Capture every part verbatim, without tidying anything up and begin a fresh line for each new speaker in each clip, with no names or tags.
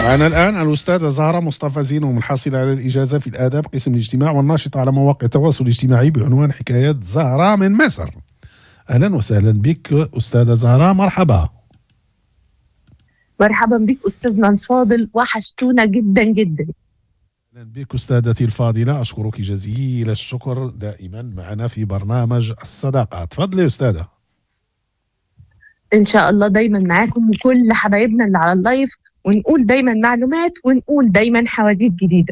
معنا الآن الأستاذة زهرة مصطفى زينو، منحصلة على الإجازة في الآداب قسم الاجتماع والناشطة على مواقع التواصل الاجتماعي بعنوان حكايات زهرة من مصر. أهلا وسهلا بك أستاذة زهرة، مرحبا.
مرحبا بك أستاذنا الفاضل، وحشتونا جدا جدا.
أهلا بك أستاذتي الفاضلة، أشكرك جزيل الشكر دائما معنا في برنامج الصداقة. تفضلي أستاذة.
إن شاء الله دايما معاكم وكل حبايبنا اللي على اللايف، ونقول دايما معلومات ونقول دايما حواديت جديدة.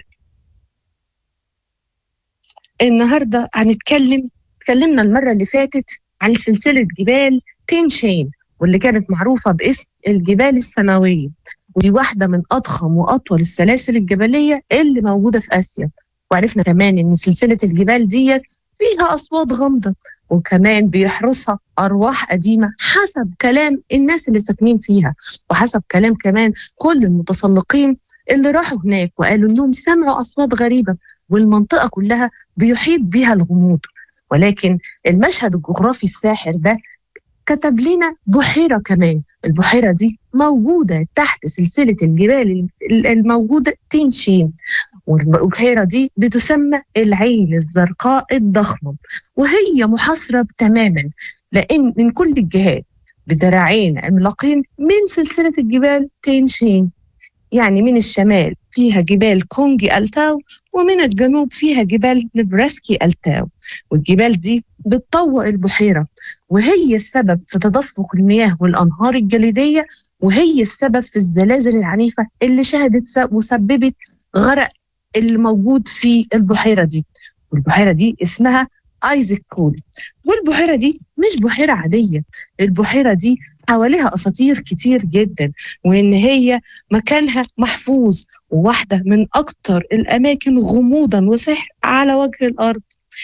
النهاردة هنتكلم اتكلمنا المرة اللي فاتت عن سلسلة جبال تين شين، واللي كانت معروفة باسم الجبال السماوية، ودي واحدة من أضخم وأطول السلاسل الجبلية اللي موجودة في آسيا. وعرفنا كمان إن سلسلة الجبال دي فيها أصوات غامضة، وكمان بيحرسها أرواح قديمة حسب كلام الناس اللي ساكنين فيها، وحسب كلام كمان كل المتسلقين اللي راحوا هناك وقالوا إنهم سمعوا أصوات غريبة، والمنطقة كلها بيحيط بها الغموض. ولكن المشهد الجغرافي الساحر ده كتب لنا بحيرة كمان. البحيرة دي موجودة تحت سلسلة الجبال الموجودة تين شين، والبحيرة دي بتسمى العين الزرقاء الضخمة، وهي محاصرة تماما لأن من كل الجهات بدراعين عملاقين من سلسلة الجبال تين شين. يعني من الشمال فيها جبال كونجي ألتاو، ومن الجنوب فيها جبال نبراسكي ألتاو، والجبال دي بتطوق البحيرة، وهي السبب في تدفق المياه والأنهار الجليدية، وهي السبب في الزلازل العنيفة اللي شهدت وسببت غرق اللي موجود في البحيرة دي. والبحيرة دي اسمها آيزك كول. والبحيرة دي مش بحيرة عادية، البحيرة دي حواليها أساطير كتير جدا، وإن هي مكانها محفوظ، وواحدة من أكتر الأماكن غموضا وسحر على وجه الأرض،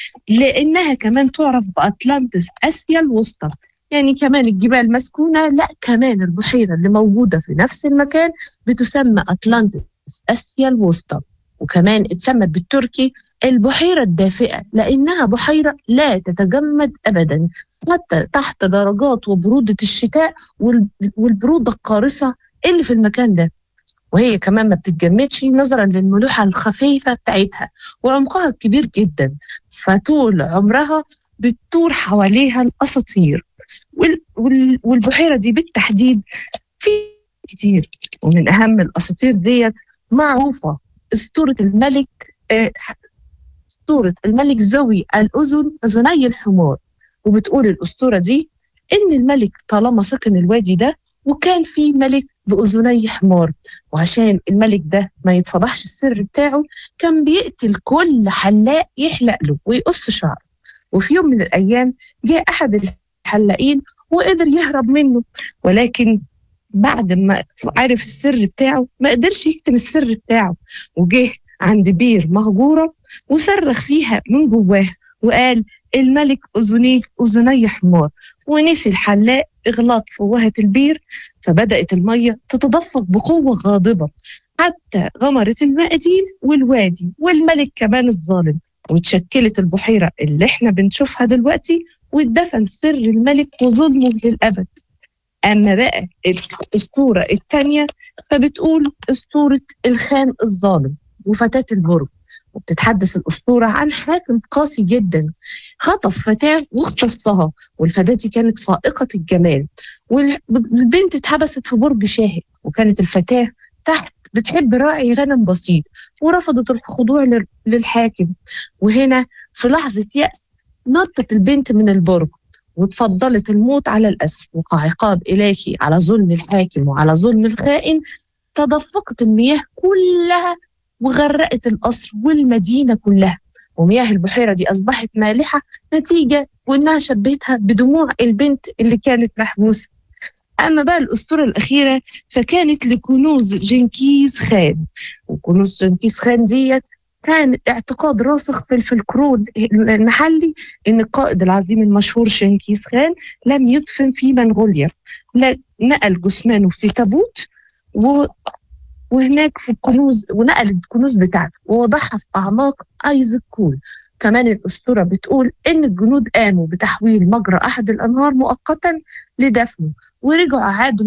لأنها كمان تعرف بأطلانتس آسيا الوسطى. يعني كمان الجبال مسكونة، لا كمان البحيرة اللي موجودة في نفس المكان بتسمى أطلانتس آسيا الوسطى. وكمان اتسمت بالتركي البحيرة الدافئة، لأنها بحيرة لا تتجمد أبدا حتى تحت درجات وبرودة الشتاء والبرودة القارصة اللي في المكان ده. وهي كمان ما بتتجمدش نظرا للملوحة الخفيفة بتاعتها وعمقها الكبير جدا، فطول عمرها بتدور حواليها الأساطير. والبحيرة دي بالتحديد في كتير، ومن أهم الأساطير ديت معروفة أسطورة الملك آه أسطورة الملك ذوي الأذن أذني الحمار. وبتقول الأسطورة دي إن الملك طالما سكن الوادي ده وكان فيه ملك بأذني حمار، وعشان الملك ده ما يتفضحش السر بتاعه كان بيقتل كل حلاق يحلق له ويقص شعره. وفي يوم من الأيام جاء أحد الحلاقين وقدر يهرب منه، ولكن بعد ما عرف السر بتاعه ما قدرش يكتم السر بتاعه، وجه عند بير مهجورة وصرخ فيها من جواه وقال الملك أذنيه أذني حمار، ونسي الحلاق إغلاق فوهة البير، فبدأت المية تتدفق بقوة غاضبة حتى غمرت المقادير والوادي والملك كمان الظالم، وتشكلت البحيرة اللي احنا بنشوفها دلوقتي، واتدفن سر الملك وظلمه للأبد. أما بقى الأسطورة الثانية فبتقول أسطورة الخان الظالم وفتاة البرج، وبتتحدث الأسطورة عن حاكم قاسي جدا خطف فتاة واختصها، والفتاة دي كانت فائقة الجمال، والبنت اتحبست في برج شاهق، وكانت الفتاة تحت بتحب راعي غنم بسيط ورفضت الخضوع للحاكم. وهنا في لحظة يأس نطت البنت من البرج وتفضلت الموت على الأسر، وكعقاب إلهي على ظلم الحاكم وعلى ظلم الخائن تدفقت المياه كلها وغرقت القصر والمدينة كلها، ومياه البحيرة دي أصبحت مالحة نتيجة وإنها شبهتها بدموع البنت اللي كانت محبوسة. أما بقى الأسطورة الأخيرة فكانت لكنوز جنكيز خان، وكنوز جنكيز خان ديت كان اعتقاد راسخ في الفلكلور المحلي إن القائد العظيم المشهور جنكيز خان لم يدفن في منغوليا، لا نقل جثمانه في تابوت و وهناك في الكنوز، ونقل الكنوز بتاعته ووضعها في أعماق آيزك كول. كمان الأسطورة بتقول إن الجنود قاموا بتحويل مجرى أحد الأنهار مؤقتا لدفنه، ورجعوا عادوا